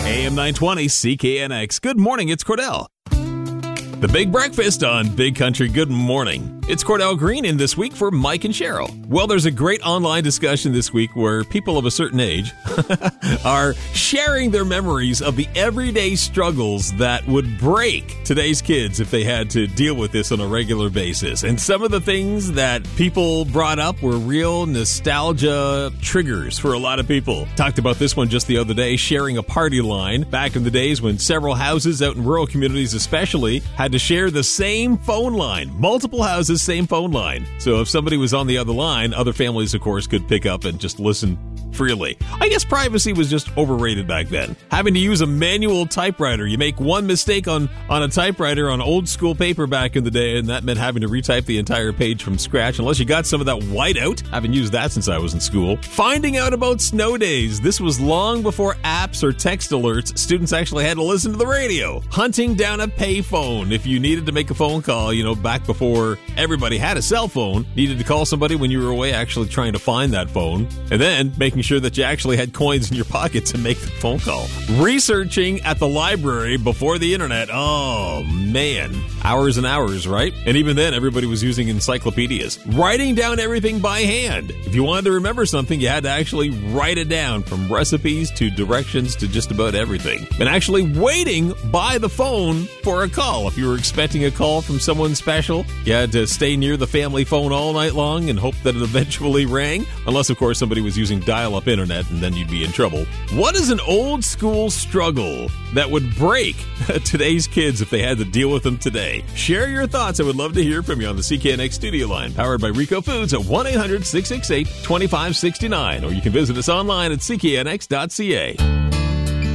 AM 920 CKNX. Good morning, it's Cordell. The Big Breakfast on Big Country. Good morning. It's Cordell Green in this week for Mike and Cheryl. Well, there's a great online discussion this week where people of a certain age are sharing their memories of the everyday struggles that would break today's kids if they had to deal with this on a regular basis. And some of the things that people brought up were real nostalgia triggers for a lot of people. Talked about this one just the other day, sharing a party line. Back in the days when several houses out in rural communities especially had to share the same phone line. Multiple houses, same phone line. So if somebody was on the other line, other families, of course, could pick up and just listen freely. I guess privacy was just overrated back then. Having to use a manual typewriter. You make one mistake on a typewriter on old school paper back in the day, and that meant having to retype the entire page from scratch, unless you got some of that whiteout. I haven't used that since I was in school. Finding out about snow days. This was long before apps or text alerts. Students actually had to listen to the radio. Hunting down a payphone. If you needed to make a phone call, back before everybody had a cell phone, needed to call somebody when you were away, actually trying to find that phone, and then making sure that you actually had coins in your pocket to make the phone call. Researching at the library before the internet. Oh, man. Hours and hours, right? And even then, everybody was using encyclopedias. Writing down everything by hand. If you wanted to remember something, you had to actually write it down, from recipes to directions to just about everything. And actually waiting by the phone for a call. If you were expecting a call from someone special, you had to stay near the family phone all night long and hope that it eventually rang. Unless, of course, somebody was using dial-up internet, and then you'd be in trouble. What is an old school struggle that would break today's kids if they had to deal with them today? Share your thoughts. I would love to hear from you on the CKNX studio line, powered by Rico Foods at 1-800-668-2569. Or you can visit us online at cknx.ca.